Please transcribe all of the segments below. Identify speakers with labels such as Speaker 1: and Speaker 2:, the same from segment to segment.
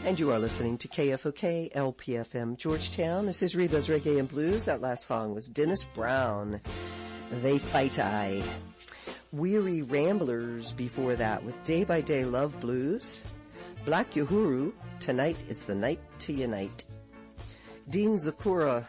Speaker 1: And you are listening to KFOK LPFM Georgetown. This is Reba's Reggae and Blues. That last song was Dennis Brown, They Fight I. Weary Ramblers before that with Day by Day Love Blues. Black Uhuru, Tonight is the Night to Unite. Dean Zucchero,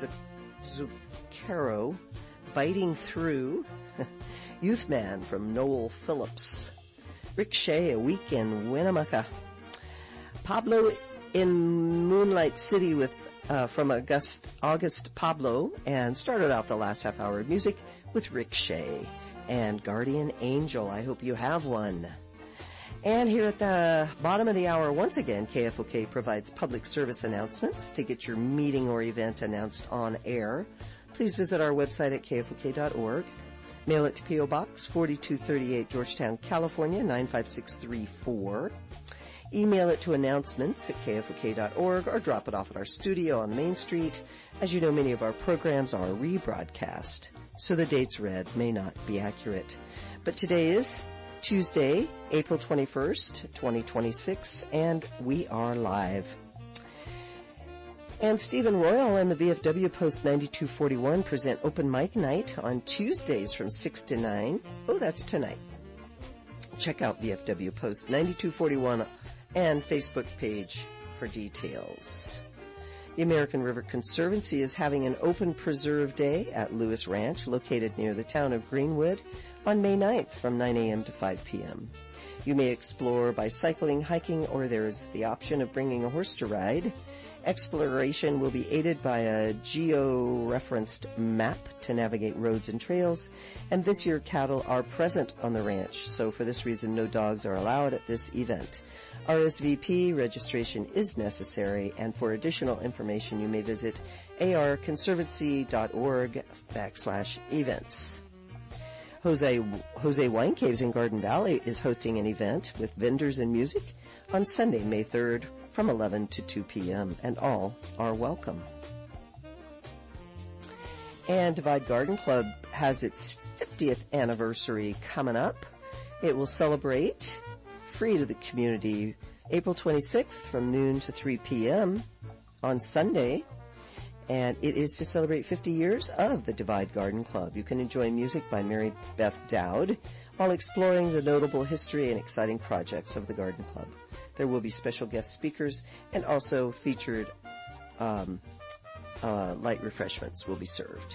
Speaker 1: Biting Through. Youth Man from Noel Phillips. Rick Shea, A Week in Winnemucca. Pablo in Moonlight City with from August Pablo, and started out the last half hour of music with Rick Shea and Guardian Angel. I hope you have one. And here at the bottom of the hour, once again, KFOK provides public service announcements. To get your meeting or event announced on air, please visit our website at kfok.org. Mail it to P.O. Box 4238, Georgetown, California, 95634. Email it to announcements@kfok.org or drop it off at our studio on Main Street. As you know, many of our programs are rebroadcast, so the dates read may not be accurate. But today is Tuesday, April 21st, 2026, and we are live. And Stephen Royal and the VFW Post 9241 present Open Mic Night on Tuesdays from 6 to 9. Oh, that's tonight. Check out VFW Post 9241 and Facebook page for details. The American River Conservancy is having an open preserve day at Lewis Ranch, located near the town of Greenwood, on May 9th from 9 a.m. to 5 p.m. You may explore by cycling, hiking, or there is the option of bringing a horse to ride. Exploration will be aided by a geo-referenced map to navigate roads and trails, and this year cattle are present on the ranch, so for this reason no dogs are allowed at this event. RSVP registration is necessary, and for additional information you may visit arconservancy.org/events. Jose Wine Caves in Garden Valley is hosting an event with vendors and music on Sunday, May 3rd from 11 to 2 p.m., and all are welcome. And Divide Garden Club has its 50th anniversary coming up. It will celebrate free to the community April 26th from noon to 3 p.m. on Sunday, and it is to celebrate 50 years of the Divide Garden Club. You can enjoy music by Mary Beth Dowd while exploring the notable history and exciting projects of the Garden Club. There will be special guest speakers, and also featured light refreshments will be served.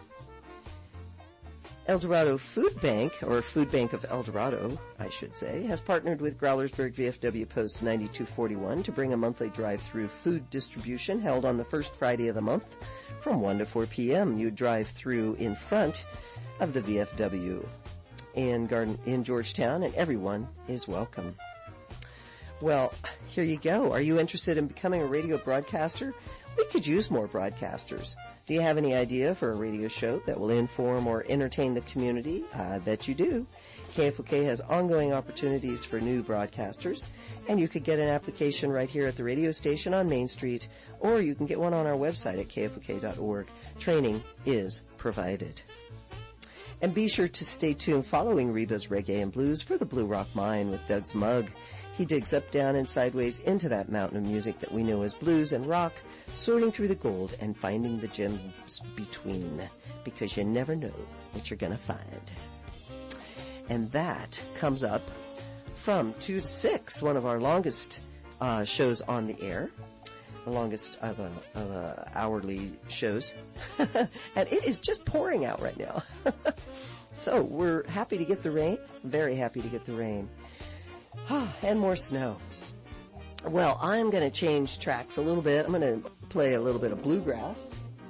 Speaker 1: El Dorado Food Bank, or Food Bank of El Dorado, I should say, has partnered with Growlersburg VFW Post 9241 to bring a monthly drive-through food distribution held on the first Friday of the month from 1 to 4 p.m. You drive through in front of the VFW in Georgetown, and everyone is welcome. Well, here you go. Are you interested in becoming a radio broadcaster? We could use more broadcasters. Do you have any idea for a radio show that will inform or entertain the community? I bet you do. KFOK has ongoing opportunities for new broadcasters, and you could get an application right here at the radio station on Main Street, or you can get one on our website at kfok.org. Training is provided. And be sure to stay tuned following Reba's Reggae and Blues for the Blue Rock Mine with Doug's Mug. He digs up, down, and sideways into that mountain of music that we know as blues and rock, sorting through the gold and finding the gems between, because you never know what you're going to find. And that comes up from 2 to 6, one of our longest shows on the air, the longest of hourly shows. And it is just pouring out right now. So we're happy to get the rain, very happy to get the rain. And more snow. Well, I'm going to change tracks a little bit. I'm going to play a little bit of bluegrass.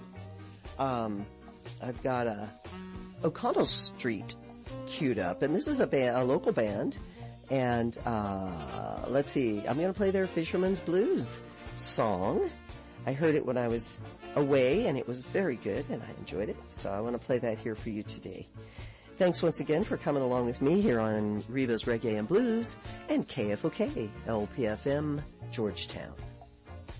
Speaker 1: I've got O'Connell Street queued up, and this is a local band. And let's see, I'm going to play their Fisherman's Blues song. I heard it when I was away, and it was very good, and I enjoyed it. So I want to play that here for you today. Thanks once again for coming along with me here on Reba's Reggae and Blues and KFOK LPFM Georgetown.